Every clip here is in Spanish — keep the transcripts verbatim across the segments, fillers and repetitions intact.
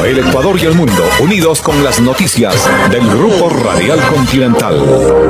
El Ecuador y el mundo unidos con las noticias del Grupo Radial Continental.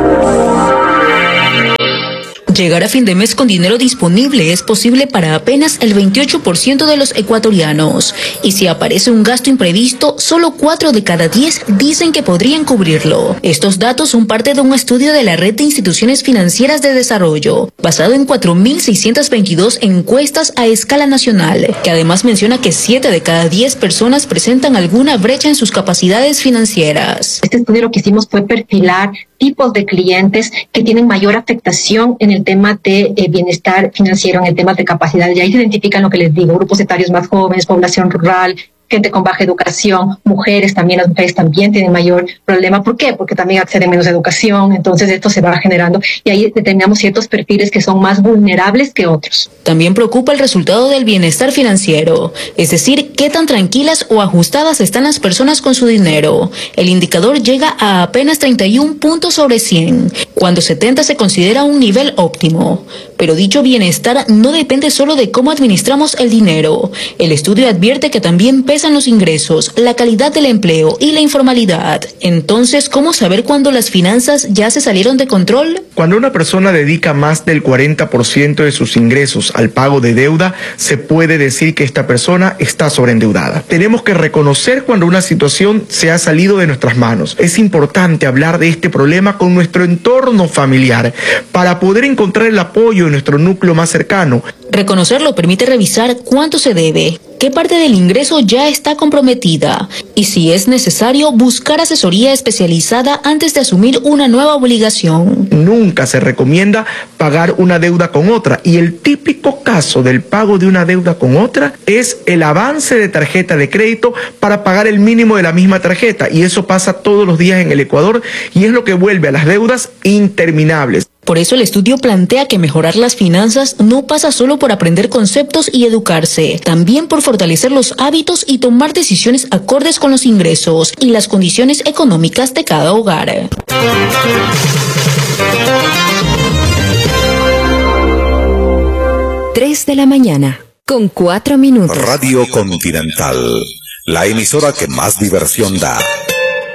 Llegar a fin de mes con dinero disponible es posible para apenas el veintiocho por ciento de los ecuatorianos. Y si aparece un gasto imprevisto, solo cuatro de cada diez dicen que podrían cubrirlo. Estos datos son parte de un estudio de la Red de Instituciones Financieras de Desarrollo, basado en cuatro mil seiscientas veintidós encuestas a escala nacional, que además menciona que siete de cada diez personas presentan alguna brecha en sus capacidades financieras. Este estudio lo que hicimos fue perfilar tipos de clientes que tienen mayor afectación en el tema de eh, bienestar financiero, en el tema de capacidad. Y ahí se identifican lo que les digo, grupos etarios más jóvenes, población rural, gente con baja educación, mujeres también, las mujeres también tienen mayor problema. ¿Por qué? Porque también acceden menos a educación, entonces esto se va generando y ahí determinamos ciertos perfiles que son más vulnerables que otros. También preocupa el resultado del bienestar financiero, es decir, qué tan tranquilas o ajustadas están las personas con su dinero. El indicador llega a apenas treinta y un puntos sobre cien, cuando setenta se considera un nivel óptimo. Pero dicho bienestar no depende solo de cómo administramos el dinero. El estudio advierte que también pesan los ingresos, la calidad del empleo y la informalidad. Entonces, ¿cómo saber cuándo las finanzas ya se salieron de control? Cuando una persona dedica más del cuarenta por ciento de sus ingresos al pago de deuda, se puede decir que esta persona está sobreendeudada. Tenemos que reconocer cuando una situación se ha salido de nuestras manos. Es importante hablar de este problema con nuestro entorno familiar para poder encontrar el apoyo de nuestro núcleo más cercano. Reconocerlo permite revisar cuánto se debe, qué parte del ingreso ya está comprometida y, si es necesario, buscar asesoría especializada antes de asumir una nueva obligación. Nunca se recomienda pagar una deuda con otra, y el típico caso del pago de una deuda con otra es el avance de tarjeta de crédito para pagar el mínimo de la misma tarjeta, y eso pasa todos los días en el Ecuador y es lo que vuelve a las deudas interminables. Por eso el estudio plantea que mejorar las finanzas no pasa solo por aprender conceptos y educarse, también por fortalecer los hábitos y tomar decisiones acordes con los ingresos y las condiciones económicas de cada hogar. Tres de la mañana, con cuatro minutos. Radio Continental, la emisora que más diversión da.